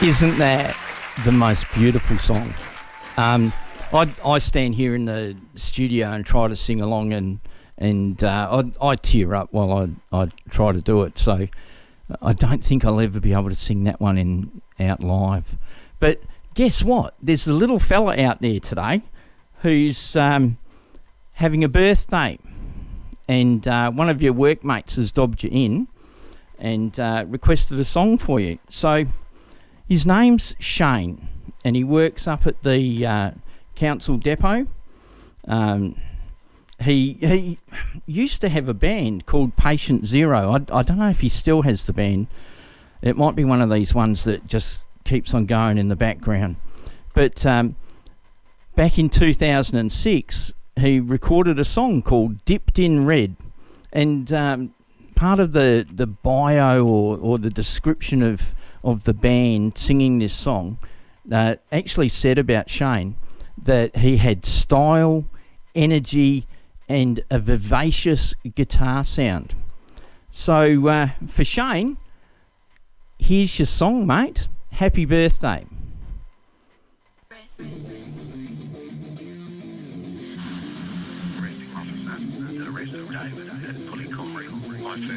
Isn't that the most beautiful song? I stand here in the studio and try to sing along, and I tear up while I try to do it. So I don't think I'll ever be able to sing that one out live. But guess what? There's a little fella out there today who's having a birthday, and one of your workmates has dobbed you in and requested a song for you. So his name's Shane, and he works up at the council depot. He used to have a band called Patient Zero. I don't know if he still has the band. It might be one of these ones that just keeps on going in the background. But back in 2006, he recorded a song called Dipped in Red. And part of the bio or the description of the band singing this song actually said about Shane that he had style, energy, and a vivacious guitar sound. So for Shane, here's your song, mate. Happy birthday.